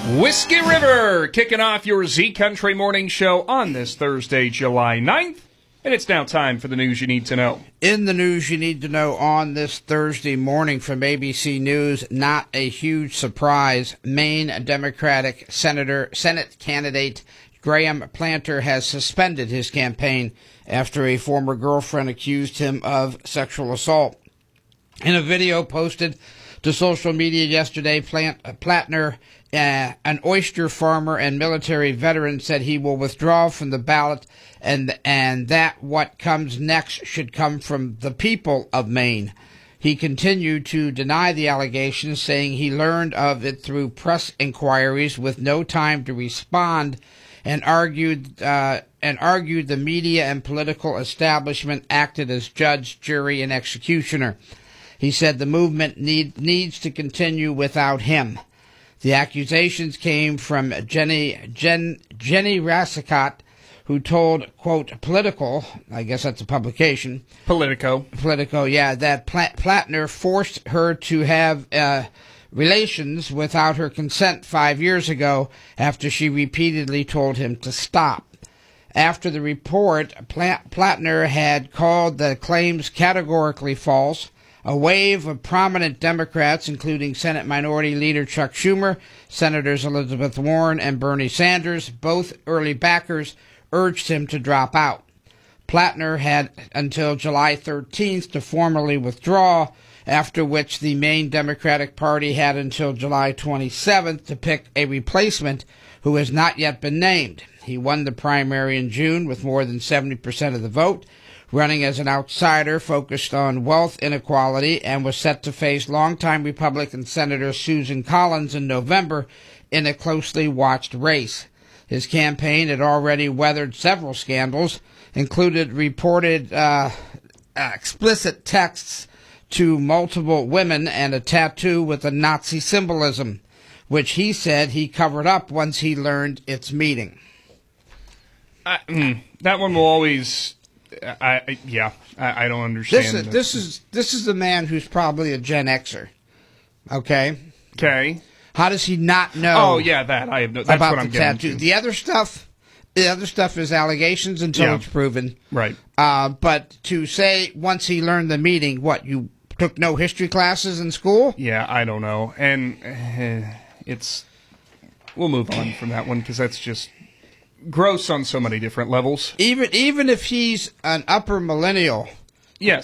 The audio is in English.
Whiskey River kicking off your Z Country Morning Show on this Thursday, July 9th. And it's now time for the news you need to know. In the news you need to know on this Thursday morning from ABC News, not a huge surprise. Maine Democratic Senate candidate Graham Planter has suspended his campaign after a former girlfriend accused him of sexual assault. In a video posted to social media yesterday, Plattner, an oyster farmer and military veteran, said he will withdraw from the ballot and that what comes next should come from the people of Maine. He continued to deny the allegations, saying he learned of it through press inquiries with no time to respond, and argued the media and political establishment acted as judge, jury, and executioner. He said the movement needs to continue without him. The accusations came from Jenny Rassicot, who told, quote, Politico, I guess that's a publication. Politico, yeah, that Plattner forced her to have relations without her consent 5 years ago after she repeatedly told him to stop. After the report, Plattner had called the claims categorically false. A wave of prominent Democrats, including Senate Minority Leader Chuck Schumer, Senators Elizabeth Warren and Bernie Sanders, both early backers, urged him to drop out. Plattner had until July 13th to formally withdraw, after which the Maine Democratic Party had until July 27th to pick a replacement who has not yet been named. He won the primary in June with more than 70% of the vote, running as an outsider focused on wealth inequality, and was set to face longtime Republican Senator Susan Collins in November in a closely watched race. His campaign had already weathered several scandals, included reported explicit texts to multiple women and a tattoo with a Nazi symbolism, which he said he covered up once he learned its meaning. That one will always... I don't understand. This is the man who's probably a Gen Xer. Okay. How does he not know? Oh yeah, that I have no. That's about what I'm the getting tattoo. to. The other stuff is allegations until it's proven. Right. But to say once he learned the meaning, what, you took no history classes in school? Yeah, I don't know, and we'll move on from that one because that's just gross on so many different levels. Even if he's an upper millennial,